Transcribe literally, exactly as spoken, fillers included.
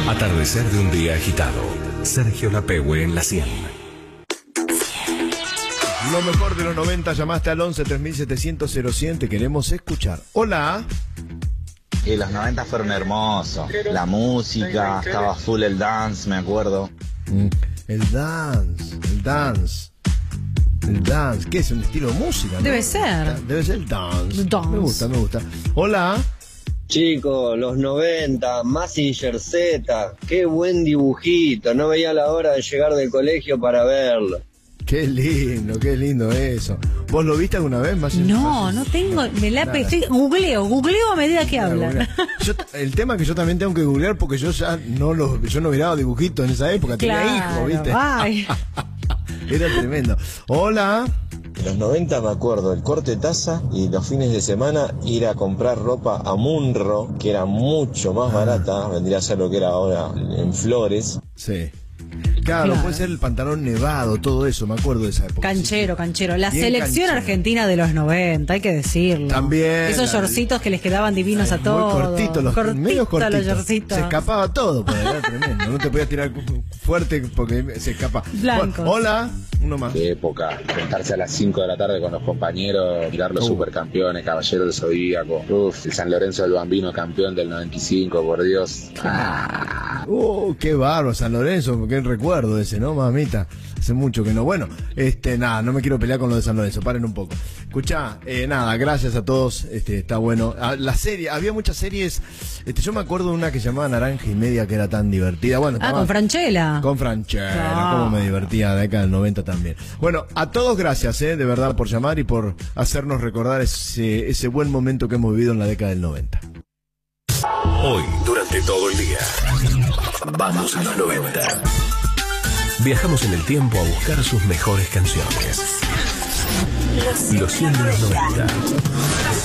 Atardecer de un día agitado. Sergio Lapehue en la cien. Lo mejor de los noventa, llamaste al once tres mil setecientos cero cien, te queremos escuchar. Hola. Y los noventa fueron hermosos. La música, estaba full el dance, me acuerdo. Mm, el dance, el dance. El dance, ¿qué es? ¿Un estilo de música? ¿No? Debe ser. Debe ser el dance. dance. Me gusta, me gusta. Hola. Chicos, los noventa, Mazinger Z, qué buen dibujito, no veía la hora de llegar del colegio para verlo. Qué lindo, qué lindo eso. ¿Vos lo viste alguna vez? Mazinger? No, no tengo, me la pe- estoy, googleo, googleo a medida que hablan. Yo, el tema es que yo también tengo que googlear porque yo ya no los, yo no miraba dibujitos en esa época, tenía Claro, hijos, ¿viste? ay. Era tremendo. Hola. En los noventa me acuerdo el corte de taza y los fines de semana ir a comprar ropa a Munro, que era mucho más barata, vendría a ser lo que era ahora en Flores. Sí. Claro, Claro. puede ser el pantalón nevado, todo eso, me acuerdo de esa época. Canchero, Sí. canchero. La Bien selección canchero. argentina de los noventa, hay que decirlo. También. Esos La- shortcitos que les quedaban divinos a todos. Muy cortitos, los Cortito medio cortitos. los shortcitos. Se escapaba todo, pues, era tremendo. No te podías tirar fuerte porque se escapa. Blancos. Bueno, hola, uno más. Qué época, sentarse a las cinco de la tarde con los compañeros, mirar los Uh. supercampeones, Caballeros del Zodíaco. Uf, el San Lorenzo del Bambino campeón del noventa y cinco, por Dios. Ah. Uh, qué bárbaro, San Lorenzo, qué recuerdo ese, ¿no, mamita? Hace mucho que no. Bueno, este, nada, no me quiero pelear con lo de San Lorenzo, paren un poco. Escuchá, eh, nada, gracias a todos, este, está bueno. Ah, la serie, había muchas series, este, yo me acuerdo de una que se llamaba Naranja y Media, que era tan divertida. Bueno, Ah, estaba- con Franchella. Con Franchella, Ah. cómo me divertía de acá del noventa también. Bueno, a todos gracias, eh, de verdad, por llamar y por hacernos recordar ese, ese buen momento que hemos vivido en la década del noventa. Hoy, durante todo el día, vamos a los noventa. Viajamos en el tiempo a buscar sus mejores canciones. Los cien de los noventa.